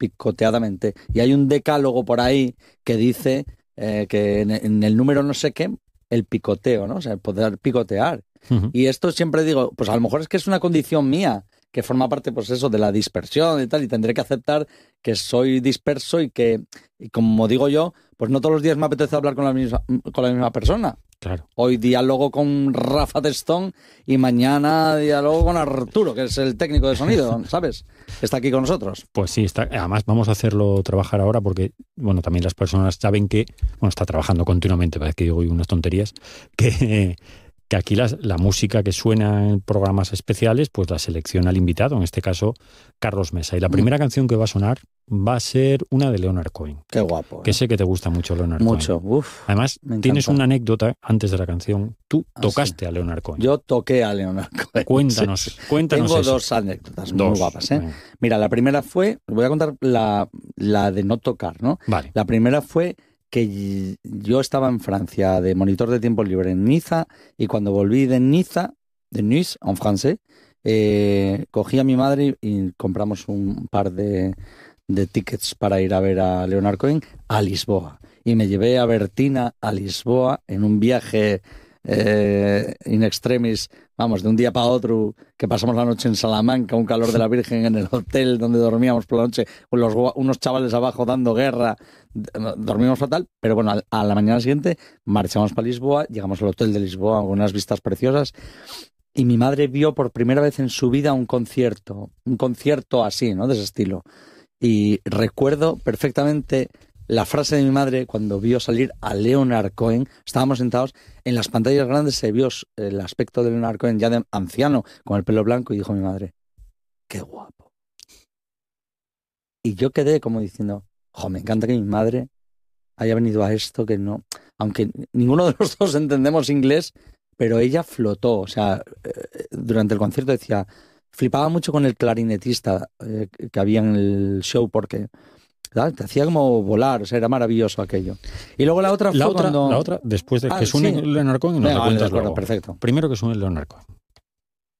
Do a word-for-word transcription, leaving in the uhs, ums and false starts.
picoteadamente. Y hay un decálogo por ahí que dice eh, que en, en el número no sé qué, el picoteo, ¿no? O sea, poder picotear. Uh-huh. Y esto siempre digo, pues a lo mejor es que es una condición mía, que forma parte, pues eso, de la dispersión y tal, y tendré que aceptar que soy disperso y que, y como digo yo, pues no todos los días me apetece hablar con la misma, con la misma persona. Claro. Hoy diálogo con Rafa Testón y mañana diálogo con Arturo, que es el técnico de sonido, ¿sabes? Está aquí con nosotros. Pues sí, está. Además vamos a hacerlo trabajar ahora porque, bueno, también las personas saben que, bueno, está trabajando continuamente, parece que digo unas tonterías, que... que aquí la, la música que suena en programas especiales, pues la selecciona el invitado, en este caso Carlos Mesa. Y la primera mm. canción que va a sonar va a ser una de Leonard Cohen. Qué guapo. Que ¿eh? Sé que te gusta mucho Leonard mucho. Cohen. Mucho, uf. Además, tienes una anécdota antes de la canción. Tú ah, tocaste sí. a Leonard Cohen. Yo toqué a Leonard Cohen. Cuéntanos, sí. cuéntanos Tengo eso. dos anécdotas dos. muy guapas, ¿eh? Mira, la primera fue, voy a contar la, la de no tocar, ¿no? Vale. La primera fue que yo estaba en Francia de monitor de tiempo libre en Niza, y cuando volví de Niza, de Nice, en francés, eh, cogí a mi madre y, y compramos un par de, de tickets para ir a ver a Leonard Cohen a Lisboa. Y me llevé a Bertina a Lisboa en un viaje eh, in extremis, vamos, de un día para otro, que pasamos la noche en Salamanca, un calor de la Virgen en el hotel donde dormíamos por la noche, los, unos chavales abajo dando guerra, dormimos fatal, pero bueno, a, a la mañana siguiente marchamos para Lisboa, llegamos al hotel de Lisboa con unas vistas preciosas, y mi madre vio por primera vez en su vida un concierto, un concierto así, ¿no? De ese estilo. Y recuerdo perfectamente la frase de mi madre cuando vio salir a Leonard Cohen. Estábamos sentados en las pantallas grandes, se vio el aspecto de Leonard Cohen ya de anciano, con el pelo blanco, y dijo mi madre, ¡qué guapo! Y yo quedé como diciendo, jo, me encanta que mi madre haya venido a esto, que no, aunque ninguno de los dos entendemos inglés, pero ella flotó. O sea, eh, durante el concierto decía, flipaba mucho con el clarinetista eh, que había en el show, porque ¿sabes? Te hacía como volar, o sea, era maravilloso aquello. Y luego la otra fue la otra, cuando... La otra, después de ah, que suene sí. Leonard Cohen, nos Venga, lo cuentas vale, luego. perfecto. Primero que suene Leonard Cohen.